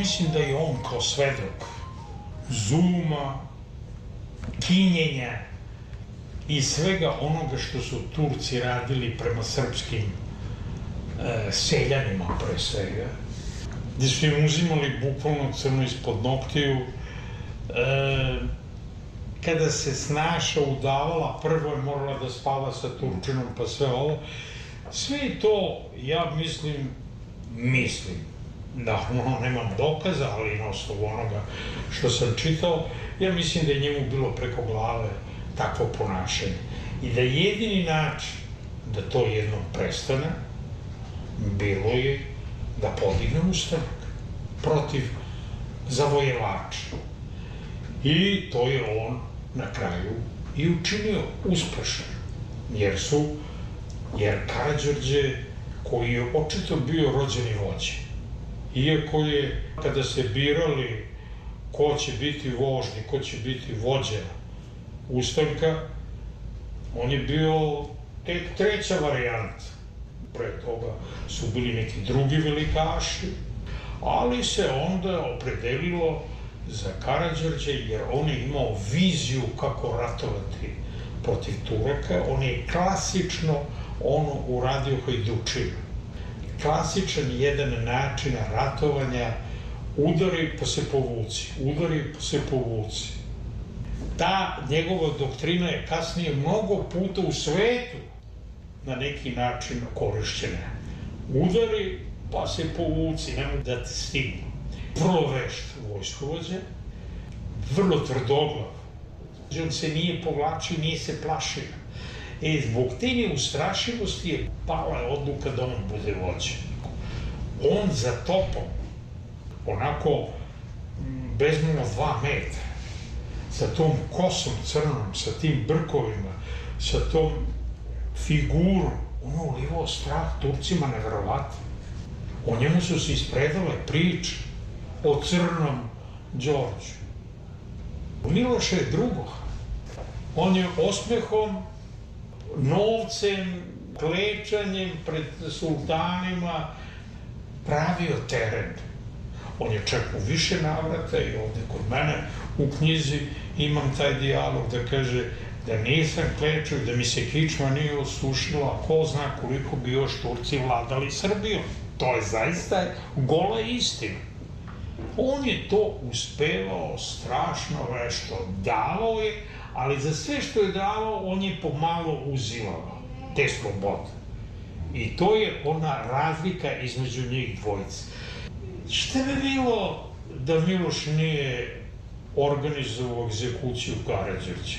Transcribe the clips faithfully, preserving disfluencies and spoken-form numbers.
mislim da je on kao svedok zuluma, kinjenja i svega onoga što su Turci radili prema srpskim e, seljanima pre svega, gde su im uzimali bukvalno crno ispod noktiju. E, kada se snaša udavala, prvo je morala da spava sa Turčinom, pa sve ovo. Sve to, ja mislim, mislim, da ono, nemam dokaza, ali na osnovu onoga što sam čitao, ja mislim da je njemu bilo preko glave takvo ponašanje. I da jedini način da to jednom prestane, bilo je da podigne ustanak protiv zavojevača. I to je on na kraju i učinio uspešno, jer su, jer Karađorđe, koji je očito bio rođeni vođa, iako je, kada se birali ko će biti vožnji, ko će biti vođa ustanka, on je bio tek treća varijanta. Pre toga su bili neki drugi velikaši, ali se onda opredelilo za Karađorđa, jer on je imao viziju kako ratovati protiv Turaka. On je klasično ono uradio Hajdučinu. Klasičan jedan način ratovanja, udari pa se povuci, udari pa se povuci. Ta njegova doktrina je kasnije mnogo puta u svetu na neki način korišćena. Udari pa se povuci, nemoj da te stignu. Vrlo vešt vojskovođa, vrlo tvrdoglav. On se nije povlačio, nije se plašio. E, zbog te neustrašivosti je pala odluka da on bude vođa. On za topom, onako bezmalo dva metra, sa tom kosom crnom, sa tim brkovima, sa tom figurom, ono ulivao strah Turcima neverovatno. O njemu su se ispredale priče o crnom Đorđu. Miloš je drugo. On je osmehom, novcem, klečanjem pred sultanima pravio teren. On je čak u više navrata i ovde kod mene u knjizi imam taj dijalog da kaže da nisam klečao i da mi se kičma nije osušila, ko zna koliko bi još Turci vladali Srbijom. To je zaista gola istina. On je to uspevao strašno vešto. Davao je, ali za sve što je davao, on je pomalo uzimao te slobode. I to je ona razlika između njih dvojice. Šta bi bilo da Miloš nije organizovao egzekuciju Karađorđa?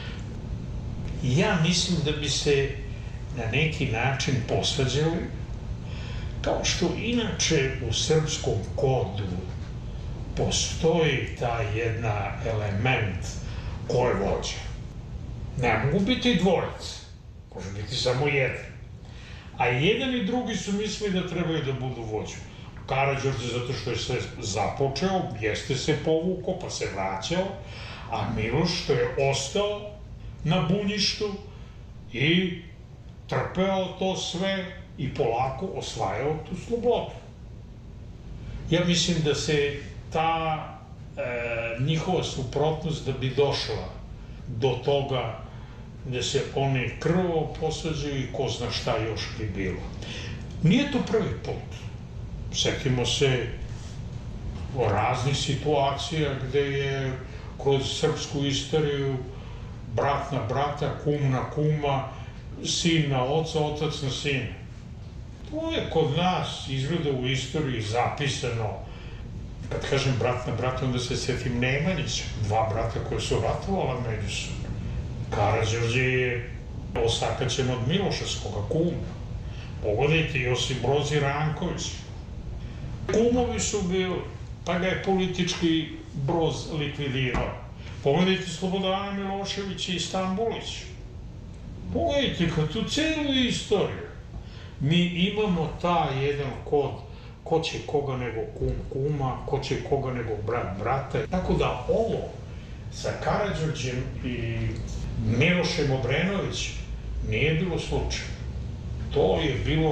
Ja mislim da bi se na neki način posvađali, kao što inače u srpskom kodu postoji taj jedna element ko je vođa. Ne mogu biti dvojac, može biti samo jedan. A jedan i drugi su mislili da trebaju da budu vođe. Karađorđe zato što je sve započeo, jeste se povukao pa se vraćao, a Miloš što je ostao na bunjištu i trpeo to sve i polako osvajao tu slobodu. Ja mislim da se ta e, njihova suprotnost da bi došla do toga da se oni krvo posvađaju i ko zna šta još bi bilo. Nije to prvi put. Setimo se raznih situacija gde je kroz srpsku istoriju brat na brata, kum na kuma, sin na oca, otac na sina. To je kod nas izgleda u istoriji zapisano. Kad kažem brat na brata, onda se setim Nemanjića, dva brata koje su ratovala međusobno. Karađorđe je osakaćen od Miloševskoga kuma. Pogledajte, Josip Broz i Ranković. Kumovi su bili, pa ga je politički Broz likvidirao. Pogledajte Slobodana Miloševića i Stambulić. Pogledajte kad tu celu istoriju mi imamo taj jedan kod ko će koga nego kum kuma, ko će koga nego brat brata. Tako da ovo sa Karađorđem i Milošem Obrenovićem nije bilo slučaj. To je bilo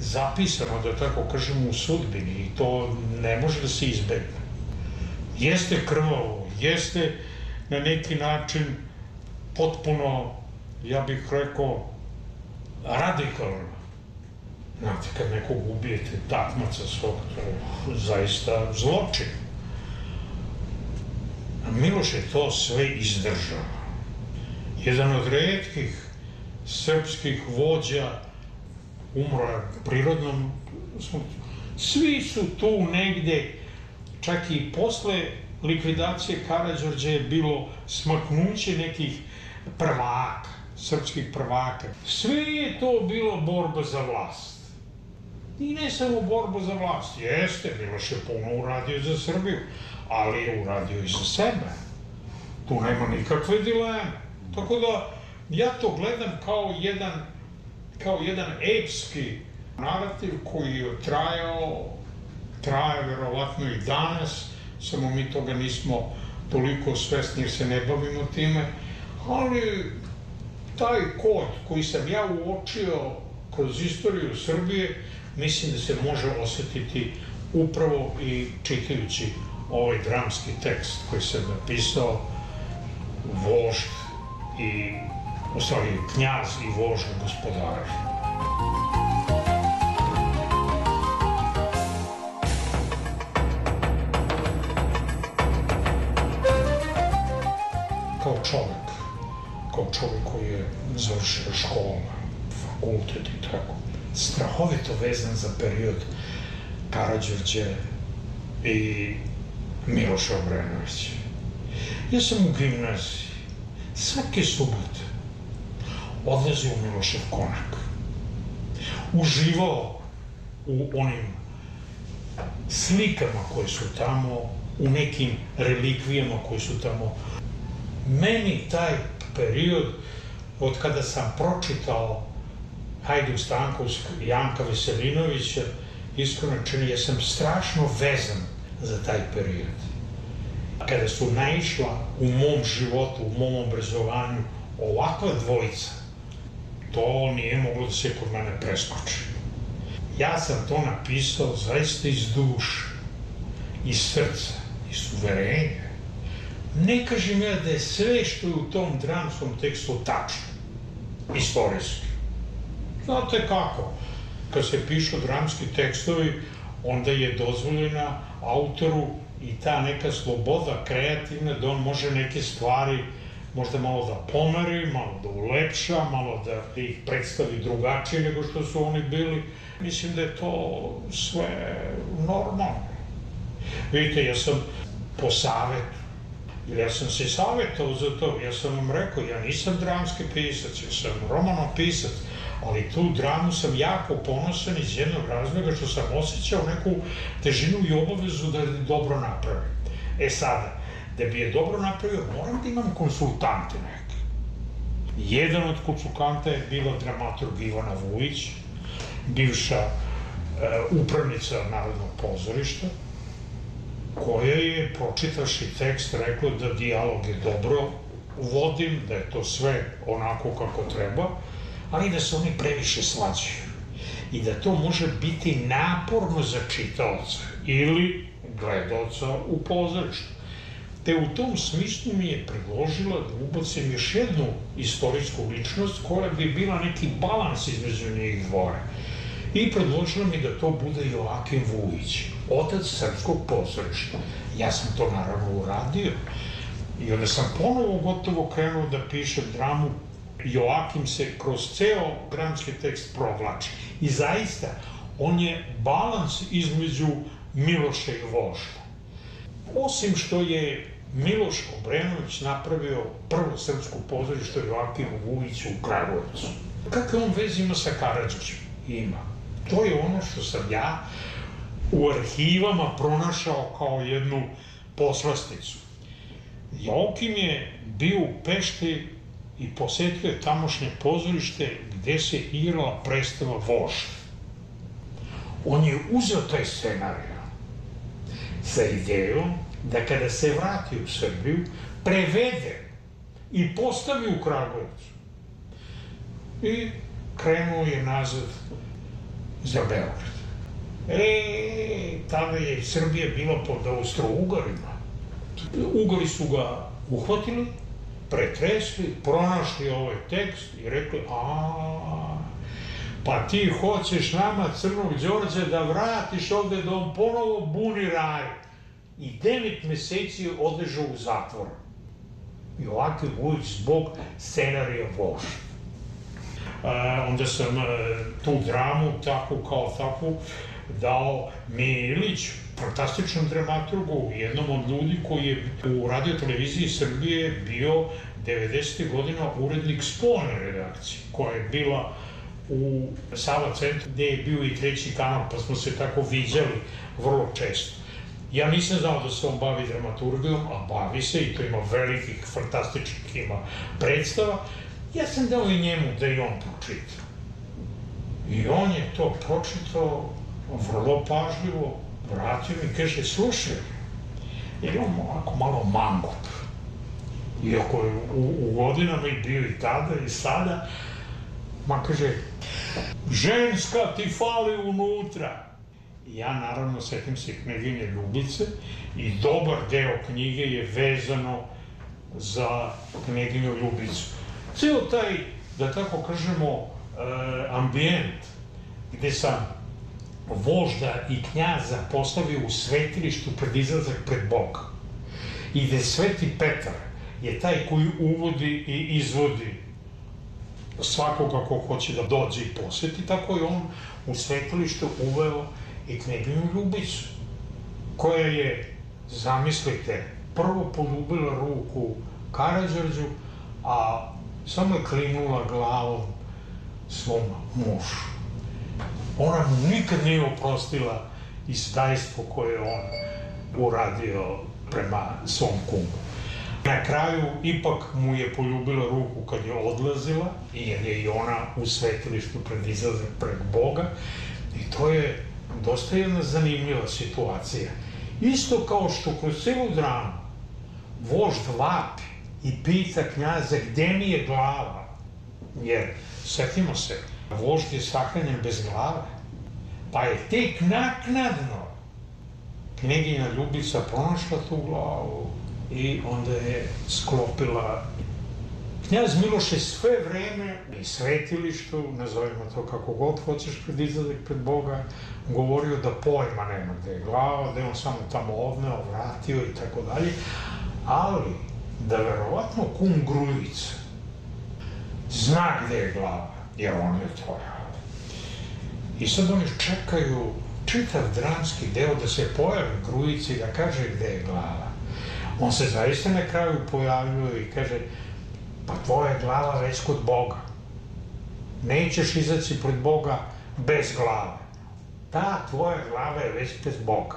zapisano, da tako kažemo, u sudbini i to ne može da se izbegne. Jeste krvavo, jeste na neki način potpuno, ja bih rekao, radikalno. Znate, kad nekog ubijete takmaca svog, to je zaista zločin. A Miloš je to sve izdržao. Jedan od retkih srpskih vođa umro je prirodnom smrću. Svi su tu negde, čak i posle likvidacije Karađorđa je bilo smaknuće nekih prvaka, srpskih prvaka. Sve je to bilo borba za vlast. I ne samo borba za vlast, jeste, Miloš je puno uradio za Srbiju, ali je uradio i za sebe. Tu nema nikakve dileme. Tako da, ja to gledam kao jedan, kao jedan epski narativ koji je trajao, traje verovatno i danas, samo mi toga nismo toliko svesni jer se ne bavimo time, ali taj kod koji sam ja uočio kroz istoriju Srbije, mislim da se može osetiti upravo i čitajući ovaj dramski tekst koji sam napisao, vožd i, u stvari, knjaz i vožd gospodara. Kao čovek, kao čovek koji je završio školu, fakultet i tako, strahovito vezan za period Karađorđe i Miloša Obrenovića. Ja sam u gimnaziji svake subote odlazio u Milošev konak. Uživao u onim slikama koje su tamo, u nekim relikvijama koje su tamo. Meni taj period, od kada sam pročitao Hajduk Stankovskog i Janka Veselinovića, iskreno čini, ja sam strašno vezan za taj period. Kada su naišla u mom životu, u mom obrazovanju, ovakva dvojica, to nije moglo da se kod mene preskoči. Ja sam to napisao zaista iz duše, iz srca, iz uverenja. Ne kažem ja da je sve što je u tom dramskom tekstu tačno, istorijski. Znate kako? Kad se pišu dramski tekstovi, onda je dozvoljena autoru i ta neka sloboda kreativna da on može neke stvari možda malo da pomeri, malo da ulepša, malo da ih predstavi drugačije nego što su oni bili. Mislim da je to sve normalno. Vidite, ja sam po savetu, ja sam se savjetao za to, ja sam vam rekao, ja nisam dramski pisac, ja sam romanopisac, ali tu dramu sam jako ponosan iz jednog razloga što sam osjećao neku težinu i obavezu da je dobro napravim. E sada, da bi je dobro napravio, moram da imam konsultante neke. Jedan od konsultanta je bila dramaturg Ivana Vujić, bivša e, upravnica Narodnog pozorišta, koja je, pročitavši tekst, rekla da dijalog je dobro vodim, da je to sve onako kako treba, ali da se oni previše svađaju i da to može biti naporno za čitaoca ili gledaoca u pozorištu. Te u tom smislu mi je predložila da ubacim još jednu istorijsku ličnost koja bi bila neki balans između njih dvoje. I predložila mi da to bude Joakim Vujić, otac srpskog pozorišta. Ja sam to naravno uradio i onda sam ponovo gotovo krenuo da pišem dramu. Joakim se kroz ceo dramski tekst provlači. I zaista, on je balans između Miloša i vožda. Osim što je Miloš Obrenović napravio prvo srpsko pozorište Joakimu Vujiću u Kragujevcu. Kakve on veze ima sa Karađorđem? Ima. To je ono što sam ja u arhivama pronašao kao jednu poslasticu. Joakim je bio u Pešti i posetio je tamošnje pozorište gde se igrala predstava Vožd. On je uzeo taj scenarij sa idejom da kada se vrati u Srbiju, prevede i postavi u Kragujevcu. I krenuo je nazad za Beograd. E, tada je Srbija bila pod Austro-Ugarima. Ugari su ga uhvatili, pretresli, pronašli ovaj tekst i rekli, a pa ti hoćeš nama Crnog Đorđa da vratiš ovde da on ponovo buni raj. I devet meseci odležao u zatvoru. Joakim Vujić zbog scenarija Vožd. Onda sam tu dramu, tako kao takvu, dao Milić, fantastičnom dramaturgu, jednom od ljudi koji je u Radio-televiziji Srbije bio devedesetih godina urednik spoljne redakcije, koja je bila u Sava centru, gde je bio i treći kanal, pa smo se tako viđali vrlo često. Ja nisam znao da se on bavi dramaturgijom, a bavi se i to ima velikih, fantastičnih ima predstava. Ja sam dao i njemu da i on pročita. I on je to pročitao vrlo pažljivo, vratio mi i kaže, slušaj, jer je on ovako malo mangup. Iako je u, u godinama i bio i tada i sada, ma kaže, ženska ti fali unutra. Ja naravno setim se Kneginje Ljubice i dobar deo knjige je vezano za Kneginju Ljubicu. Ceo taj, da tako kažemo, ambijent gde sam vožda i knjaza postavio u svetilištu pred izlazak pred Boga i gde Sveti Petar je taj koji uvodi i izvodi svakoga ko hoće da dođe i poseti, tako je on u svetilištu uveo i Kneginju Ljubicu, koja je, zamislite, prvo poljubila ruku Karađorđu, a samo je klimnula glavom svom mužu. Ona mu nikad nije oprostila izdajstvo koje je on uradio prema svom kumu. Na kraju ipak mu je poljubila ruku kad je odlazila, jer je i ona u svetilištu pred izlazak pred Boga, i to je dosta jedna zanimljiva situacija. Isto kao što kroz celu dramu vožd vapi i pita knjaza gde mi je glava, jer, setimo se, vožd je sahranjen bez glave, pa je tek naknadno Kneginja Ljubica pronašla tu glavu i onda je sklopila. Knjaz Miloš je sve vreme i svetilištu, nazovimo to kako god hoćeš pred izlazak pred Boga, govorio da pojma nema gde je glava, da je on samo tamo odneo, vratio i tako dalje, ali da verovatno kum Grujica zna gde je glava, jer on je to radi. I sad oni čekaju čitav dramski deo da se pojavi Grujici da kaže gde je glava. On se zaista na kraju pojavljuje i kaže, pa tvoja glava već kod Boga. Nećeš izaći pred Boga bez glave. Ta tvoja glava je već bez Boga.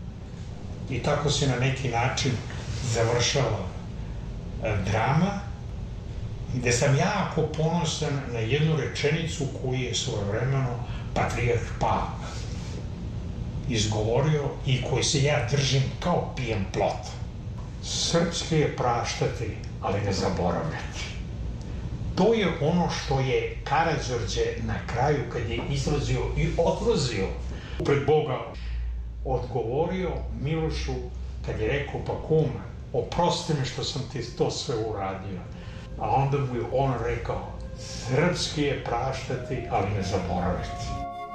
I tako se na neki način završava drama, gde sam jako ponosan na jednu rečenicu koju je svojevremeno patrijarh Pavle izgovorio i koju se ja držim kao pijan plot. Srpski je praštati, ali ne zaboravljati. To je ono što je Karađorđe na kraju, kad je izlazio i odlazio pred Boga, odgovorio Milošu kad je rekao, pa kume, oprosti mi što sam ti to sve uradio. A onda mu je on rekao, srpski je praštati, ali ne zaboraviti.